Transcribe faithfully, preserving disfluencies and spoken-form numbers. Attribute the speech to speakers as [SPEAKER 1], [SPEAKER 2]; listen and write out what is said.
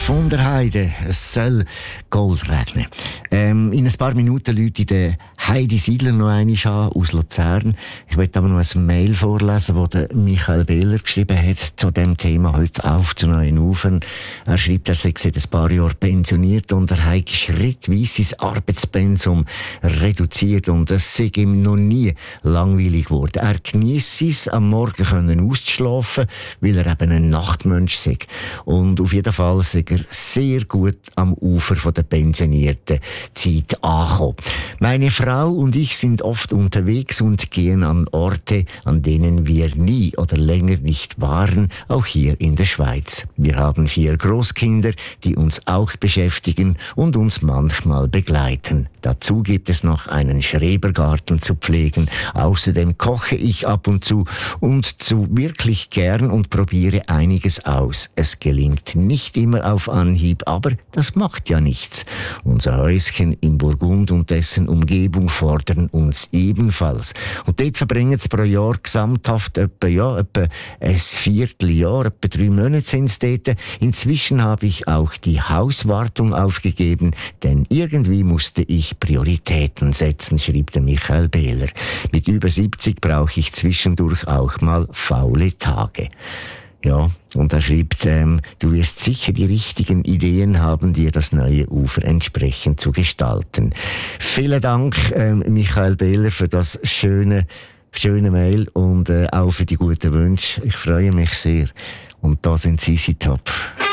[SPEAKER 1] von der Heide. Es soll Gold regnen. Ähm, in ein paar Minuten läutet der Heidi Siedler noch einmal an aus Luzern. Ich möchte aber noch ein Mail vorlesen, das der Michael Behler geschrieben hat zu dem Thema heute auf zu neuen Ufern. Er schreibt, er sei seit ein paar Jahren pensioniert und er hat schrittweise sein Arbeitspensum reduziert und es sei ihm noch nie langweilig geworden. Er genießt es, am Morgen können auszuschlafen, weil er eben ein Nachtmensch sei. Und auf jeden Fall sei er sehr gut am Ufer von der pensionierten Zeit angekommen. Meine Frau und ich sind oft unterwegs und gehen an Orte, an denen wir nie oder länger nicht waren, auch hier in der Schweiz. Wir haben vier Großkinder, die uns auch beschäftigen und uns manchmal begleiten. Dazu gibt es noch einen Schrebergarten zu pflegen. Außerdem koche ich ab und zu und zu wirklich gern und probiere einiges aus. Es gelingt nicht immer auf Anhieb, aber das macht ja nichts. Unser Häuschen in Burgund und dessen Umgebung fordern uns ebenfalls. Und dort verbringen sie pro Jahr gesamthaft etwa, ja, etwa ein Vierteljahr, etwa drei Monate sind es dort. Inzwischen habe ich auch die Hauswartung aufgegeben, denn irgendwie musste ich Prioritäten setzen, schrieb der Michael Behler. Mit über siebzig brauche ich zwischendurch auch mal faule Tage. Ja, und er schreibt, ähm, du wirst sicher die richtigen Ideen haben, dir das neue Ufer entsprechend zu gestalten. Vielen Dank, ähm, Michael Behler, für das schöne, schöne Mail und äh, auch für die guten Wünsche. Ich freue mich sehr. Und da sind C C Top.